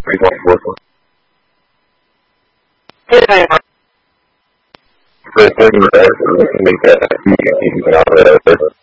3.4. First thing we're going to make that